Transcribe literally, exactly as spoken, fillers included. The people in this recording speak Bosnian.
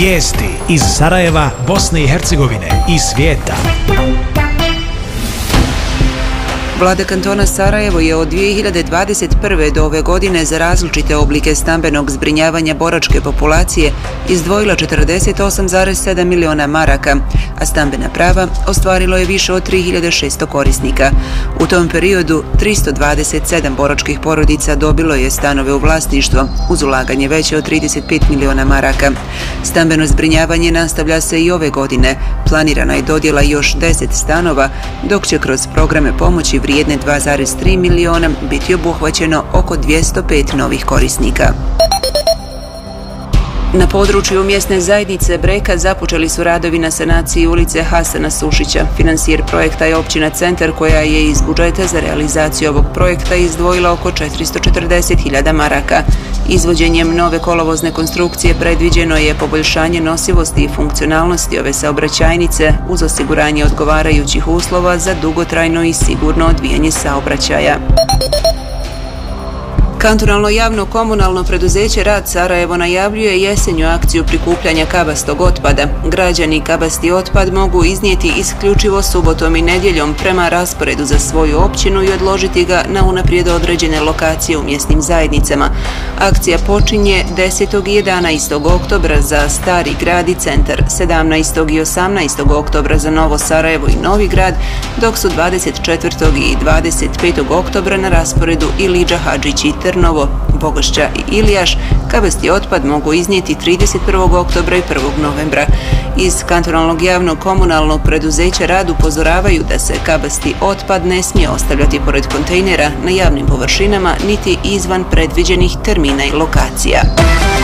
Vijesti iz Sarajeva, Bosne i Hercegovine i svijeta. Vlada kantona Sarajevo je od dvije hiljade dvadeset prve do ove godine za različite oblike stambenog zbrinjavanja boračke populacije izdvojila četrdeset osam zarez sedam miliona maraka, a stambena prava ostvarilo je više od tri hiljade šesto korisnika. U tom periodu tristo dvadeset sedam boračkih porodica dobilo je stanove u vlasništvo, uz ulaganje veće od trideset pet miliona maraka. Stambeno zbrinjavanje nastavlja se i ove godine. Planirana je dodjela još deset stanova, dok će kroz programe pomoći vrijedne dva zarez tri miliona biti obuhvaćeno oko dvjesto pet novih korisnika. Na području mjesne zajednice Breka započeli su radovi na sanaciji ulice Hasana Sušića. Financijer projekta je općina Centar, koja je iz budžeta za realizaciju ovog projekta izdvojila oko četiristo četrdeset hiljada maraka. Izvođenjem nove kolovozne konstrukcije predviđeno je poboljšanje nosivosti i funkcionalnosti ove saobraćajnice uz osiguranje odgovarajućih uslova za dugotrajno i sigurno odvijanje saobraćaja. Kantonalno javno komunalno preduzeće Rad Sarajevo najavljuje jesenju akciju prikupljanja kabastog otpada. Građani kabasti otpad mogu iznijeti isključivo subotom i nedjeljom prema rasporedu za svoju općinu i odložiti ga na unaprijed određene lokacije u mjesnim zajednicama. Akcija počinje desetog i jedanaestog oktobra za Stari grad i Centar, sedamnaestog i osamnaestog oktobra za Novo Sarajevo i Novi grad, dok su dvadeset četvrtog i dvadeset petog oktobra na rasporedu Ilidža Hadžić i Trnovo, Bogošća i Ilijaš. Kabasti otpad mogu iznijeti trideset prvog oktobra i prvog novembra. Iz kantonalnog javnog komunalnog preduzeća Rad upozoravaju da se kabasti otpad ne smije ostavljati pored kontejnera na javnim površinama niti izvan predviđenih termina i lokacija.